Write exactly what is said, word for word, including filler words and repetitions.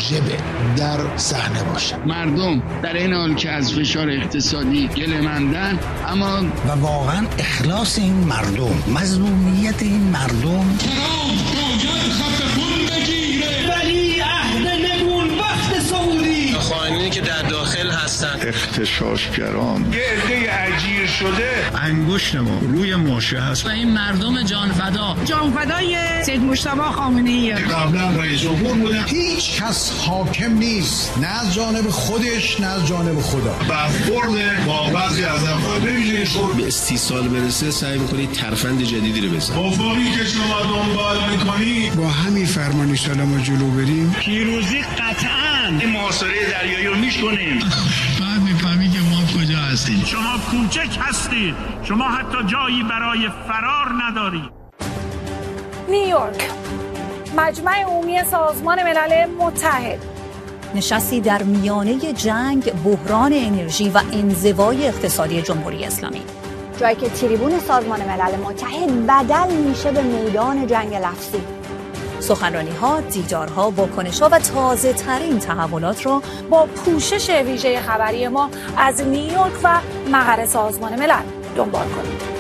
واجبه در صحنه باشه. مردم در این حال که از فشار اقتصادی گله‌مندن، اما و واقعا اخلاص این مردم، مظلومیت این مردم ترام باید خط خون بگیره. ولی عهد نگون وقت سعودی خائنینی که در داخل هستن، اغتشاشگران، یه عده اجیر شده، انگشت ما روی ماشه هست و این مردم جانفدا جانفدای سید مجتبی خامنه‌ای قبلا رئیس جمهور بودن. هیچ کس حاکم نیست، نه از جانب خودش نه از جانب خدا. برخورد با بعضی از افراد ببینید شد به استیصال برسه سعی می‌کنید ترفند جدیدی رو بزنید. افقی که شما دنبال می‌کنید با همین فرمان سلام جلو بریم، پیروزی قطعاً این محاصره دریایی رو میشکنیم. بعد میفهمی که ما کجا هستیم. شما کوچک هستید، شما حتی جایی برای فرار ندارید. نیویورک، مجمع عمومی سازمان ملل متحد، نشستی در میانه جنگ، بحران انرژی و انزوای اقتصادی جمهوری اسلامی، جایی که تریبون سازمان ملل متحد بدل میشه به میدان جنگ لفظی. سخنرانی‌ها، دیدارها، واکنش‌ها و تازه ترین تحولات را با پوشش ویژه خبری ما از نیویورک و مقر سازمان ملل دنبال کنید.